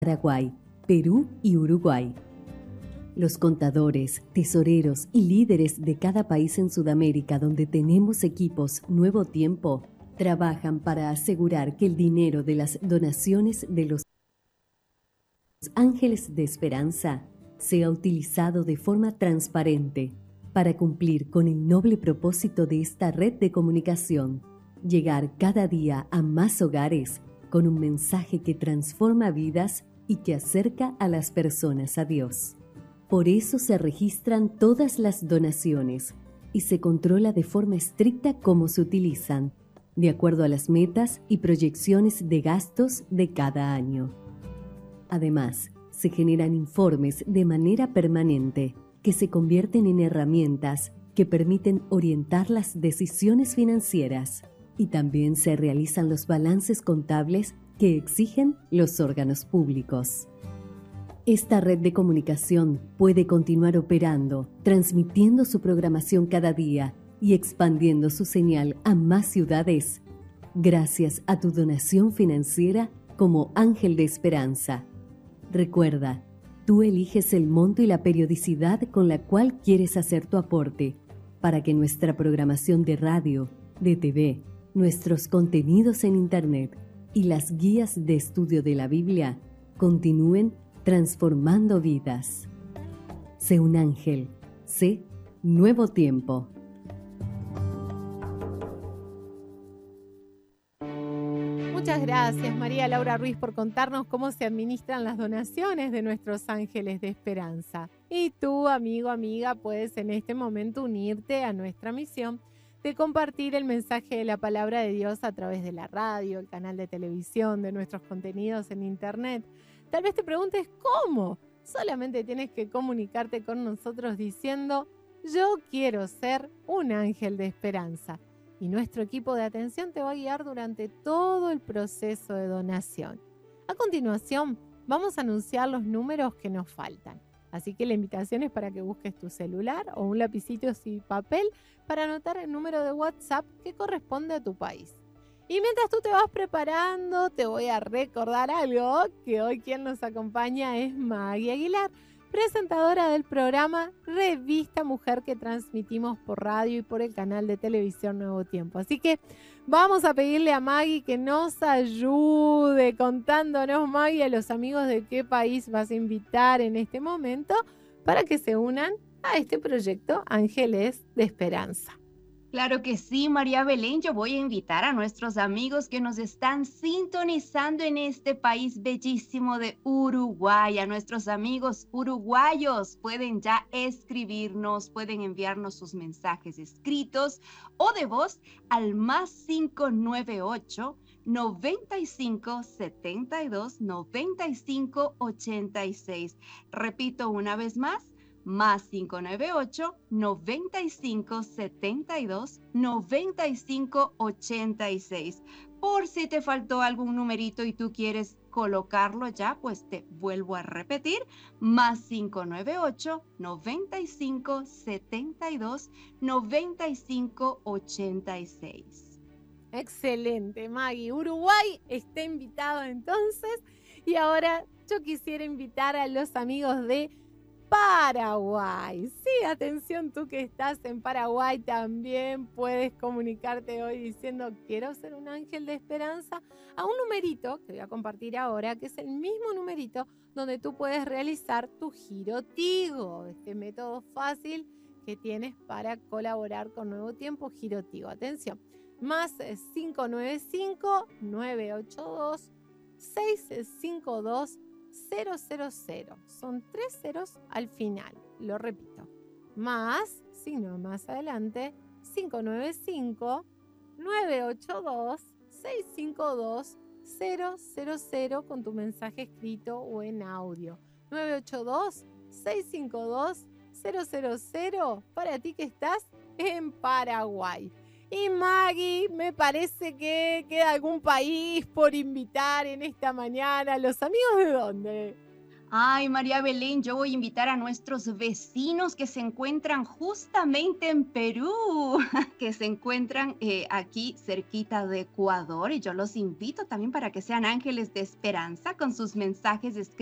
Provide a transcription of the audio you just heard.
Paraguay, Perú y Uruguay. Los contadores, tesoreros y líderes de cada país en Sudamérica donde tenemos equipos Nuevo Tiempo trabajan para asegurar que el dinero de las donaciones de los Ángeles de Esperanza sea utilizado de forma transparente para cumplir con el noble propósito de esta red de comunicación, llegar cada día a más hogares con un mensaje que transforma vidas y que acerca a las personas a Dios. Por eso se registran todas las donaciones y se controla de forma estricta cómo se utilizan, de acuerdo a las metas y proyecciones de gastos de cada año. Además, se generan informes de manera permanente que se convierten en herramientas que permiten orientar las decisiones financieras y también se realizan los balances contables que exigen los órganos públicos. Esta red de comunicación puede continuar operando, transmitiendo su programación cada día y expandiendo su señal a más ciudades, gracias a tu donación financiera como Ángel de Esperanza. Recuerda, tú eliges el monto y la periodicidad con la cual quieres hacer tu aporte para que nuestra programación de radio, de TV, nuestros contenidos en Internet y las guías de estudio de la Biblia continúen transformando vidas. Sé un ángel, sé Nuevo Tiempo. Muchas gracias, María Laura Ruiz, por contarnos cómo se administran las donaciones de nuestros Ángeles de Esperanza. Y tú, amigo, amiga, puedes en este momento unirte a nuestra misión de compartir el mensaje de la palabra de Dios a través de la radio, el canal de televisión, de nuestros contenidos en Internet. Tal vez te preguntes cómo. Solamente tienes que comunicarte con nosotros diciendo: yo quiero ser un ángel de esperanza. Y nuestro equipo de atención te va a guiar durante todo el proceso de donación. A continuación, vamos a anunciar los números que nos faltan. Así que la invitación es para que busques tu celular o un lapicito y papel para anotar el número de WhatsApp que corresponde a tu país. Y mientras tú te vas preparando, te voy a recordar algo, que hoy quien nos acompaña es Maggie Aguilar, presentadora del programa Revista Mujer que transmitimos por radio y por el canal de televisión Nuevo Tiempo. Así que vamos a pedirle a Maggie que nos ayude contándonos, Maggie, a los amigos de qué país vas a invitar en este momento para que se unan a este proyecto Ángeles de Esperanza. Claro que sí, María Belén. Yo voy a invitar a nuestros amigos que nos están sintonizando en este país bellísimo de Uruguay. A nuestros amigos uruguayos pueden ya escribirnos, pueden enviarnos sus mensajes escritos o de voz al más 598 95 72 95 86. Repito una vez más. Más 598 95 72 95 86. Por si te faltó algún numerito y tú quieres colocarlo ya, pues te vuelvo a repetir. Más 598 95 72 95 86. Excelente, Maggie. Uruguay está invitado entonces. Y ahora yo quisiera invitar a los amigos de Paraguay. Sí, atención, tú que estás en Paraguay también puedes comunicarte hoy diciendo: quiero ser un ángel de esperanza, a un numerito que voy a compartir ahora, que es el mismo numerito donde tú puedes realizar tu Giro Tigo, este método fácil que tienes para colaborar con Nuevo Tiempo, Giro Tigo. Atención, más 595 982 652 000. Son 3 ceros al final. Lo repito. Más, signo más adelante, 595 982 652 000 con tu mensaje escrito o en audio. 982 652 000 para ti que estás en Paraguay. Y Maggie, me parece que queda algún país por invitar en esta mañana. ¿Los amigos de dónde? Ay, María Belén, yo voy a invitar a nuestros vecinos que se encuentran justamente en Perú, que se encuentran aquí cerquita de Ecuador, y yo los invito también para que sean ángeles de esperanza con sus mensajes escritos